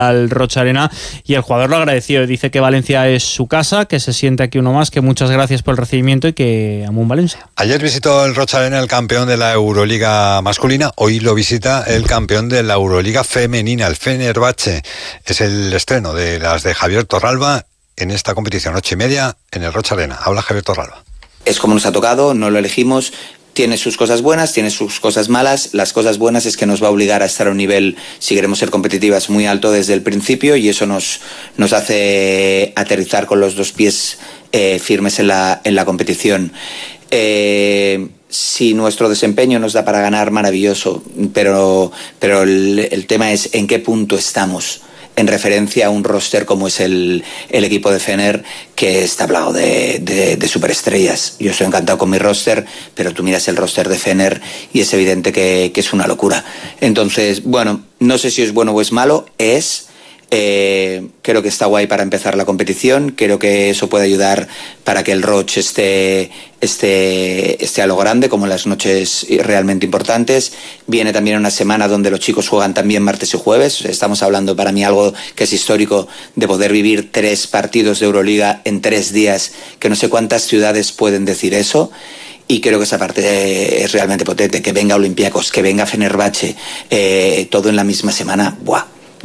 al Rocha Arena, y el jugador lo agradeció. Dice que Valencia es su casa, que se siente aquí uno más, que muchas gracias por el recibimiento y que amó un Valencia. Ayer visitó el Rocha Arena el campeón de la Euroliga masculina, hoy lo visita el campeón de la Euroliga femenina, el Fenerbahce. Es el estreno de las de Javier Torralba en esta competición, 8:30 en el Rocha Arena. Habla Javier Torralba. Es como nos ha tocado, no lo elegimos. Tiene sus cosas buenas, tiene sus cosas malas. Las cosas buenas es que nos va a obligar a estar a un nivel, si queremos ser competitivas, muy alto desde el principio, y eso nos hace aterrizar con los dos pies firmes en la competición. Si nuestro desempeño nos da para ganar, maravilloso, pero el tema es en qué punto estamos en referencia a un roster como es el equipo de Fener, que está plagado de superestrellas. Yo estoy encantado con mi roster, pero tú miras el roster de Fener y es evidente que es una locura. Entonces, bueno, no sé si es bueno o es malo, creo que está guay para empezar la competición, creo que eso puede ayudar para que el Roch esté a lo grande, como en las noches realmente importantes. Viene también una semana donde los chicos juegan también martes y jueves. Estamos hablando, para mí, algo que es histórico, de poder vivir 3 partidos de Euroliga en 3 días, que no sé cuántas ciudades pueden decir eso. Y creo que esa parte es realmente potente. Que venga Olympiacos, que venga Fenerbahce, todo en la misma semana, ¡buah!